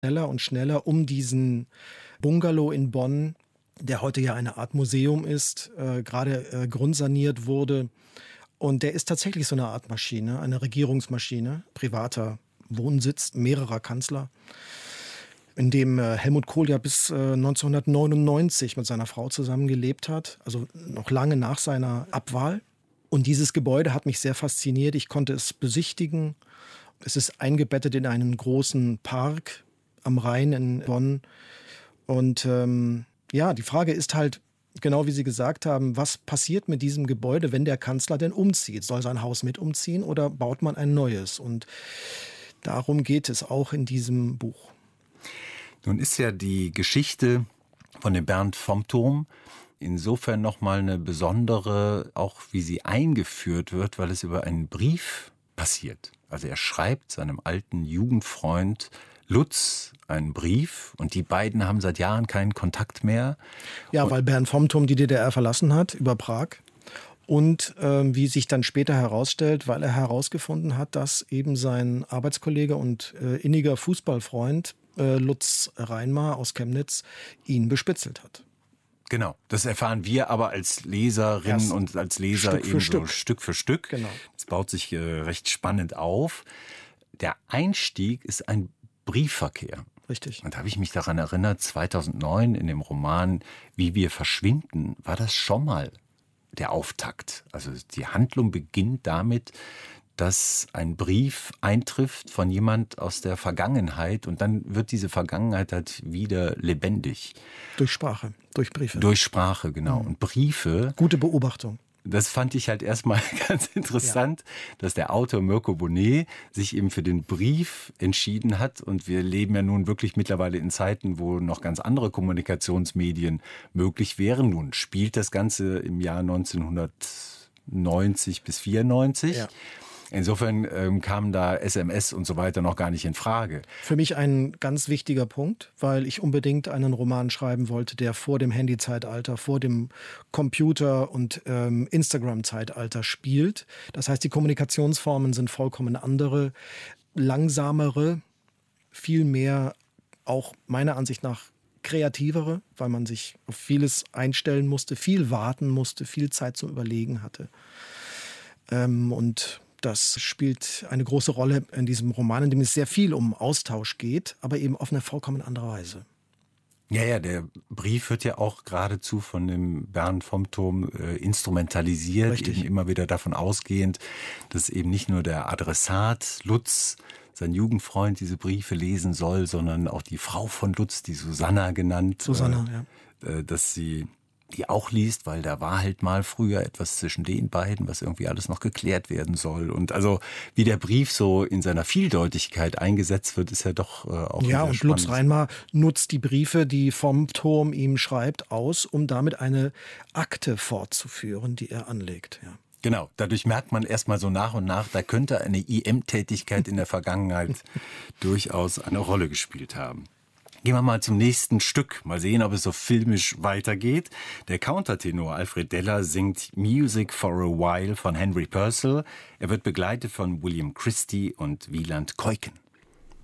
schneller und schneller um diesen Bungalow in Bonn, der heute ja eine Art Museum ist, gerade grundsaniert wurde. Und der ist tatsächlich so eine Art Maschine, eine Regierungsmaschine, privater Wohnsitz mehrerer Kanzler, in dem Helmut Kohl ja bis 1999 mit seiner Frau zusammengelebt hat, also noch lange nach seiner Abwahl. Und dieses Gebäude hat mich sehr fasziniert. Ich konnte es besichtigen. Es ist eingebettet in einen großen Park am Rhein in Bonn. Und die Frage ist halt, genau wie Sie gesagt haben, was passiert mit diesem Gebäude, wenn der Kanzler denn umzieht? Soll sein Haus mit umziehen oder baut man ein neues? Und darum geht es auch in diesem Buch. Nun ist ja die Geschichte von dem Bernd vom Turm insofern nochmal eine besondere, auch wie sie eingeführt wird, weil es über einen Brief passiert. Also er schreibt seinem alten Jugendfreund Lutz einen Brief und die beiden haben seit Jahren keinen Kontakt mehr. Ja, weil Bernd vom Turm die DDR verlassen hat über Prag. Und wie sich dann später herausstellt, weil er herausgefunden hat, dass eben sein Arbeitskollege und inniger Fußballfreund Lutz Reinmar aus Chemnitz ihn bespitzelt hat. Genau, das erfahren wir aber als Leserinnen und als Leser Stück für Stück. Genau. Das baut sich recht spannend auf. Der Einstieg ist ein Briefverkehr. Richtig. Und da habe ich mich daran erinnert, 2009 in dem Roman Wie wir verschwinden, war das schon mal der Auftakt. Also die Handlung beginnt damit, dass ein Brief eintrifft von jemand aus der Vergangenheit und dann wird diese Vergangenheit halt wieder lebendig. Durch Sprache, durch Briefe. Durch Sprache, genau. Und Briefe. Gute Beobachtung. Das fand ich halt erstmal ganz interessant, dass der Autor Mirko Bonnet sich eben für den Brief entschieden hat. Und wir leben ja nun wirklich mittlerweile in Zeiten, wo noch ganz andere Kommunikationsmedien möglich wären. Nun spielt das Ganze im Jahr 1990 bis 94. Ja. Insofern kamen da SMS und so weiter noch gar nicht in Frage. Für mich ein ganz wichtiger Punkt, weil ich unbedingt einen Roman schreiben wollte, der vor dem Handy-Zeitalter, vor dem Computer- und Instagram-Zeitalter spielt. Das heißt, die Kommunikationsformen sind vollkommen andere, langsamere, viel mehr auch meiner Ansicht nach kreativere, weil man sich auf vieles einstellen musste, viel warten musste, viel Zeit zum Überlegen hatte. Und das spielt eine große Rolle in diesem Roman, in dem es sehr viel um Austausch geht, aber eben auf eine vollkommen andere Weise. Ja, der Brief wird ja auch geradezu von dem Bernd vom Turm instrumentalisiert, Richtig. Eben immer wieder davon ausgehend, dass eben nicht nur der Adressat Lutz, sein Jugendfreund, diese Briefe lesen soll, sondern auch die Frau von Lutz, die Susanna genannt, dass sie die auch liest, weil da war halt mal früher etwas zwischen den beiden, was irgendwie alles noch geklärt werden soll. Und also wie der Brief so in seiner Vieldeutigkeit eingesetzt wird, ist ja doch auch ja, und Lutz Reinmar nutzt die Briefe, die vom Turm ihm schreibt, aus, um damit eine Akte fortzuführen, die er anlegt. Ja. Genau, dadurch merkt man erstmal so nach und nach, da könnte eine IM-Tätigkeit in der Vergangenheit durchaus eine Rolle gespielt haben. Gehen wir mal zum nächsten Stück. Mal sehen, ob es so filmisch weitergeht. Der Countertenor Alfred Deller singt Music for a While von Henry Purcell. Er wird begleitet von William Christie und Wieland Keuken.